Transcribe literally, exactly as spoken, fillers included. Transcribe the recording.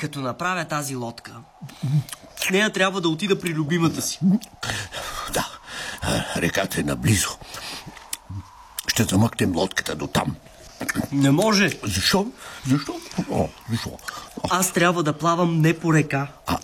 Като направя тази лодка, с нея трябва да отида при любимата си. Да, реката е наблизо. Ще замъкнем лодката до там. Не може. Защо? Защо? О, защо? Аз трябва да плавам не по река, А,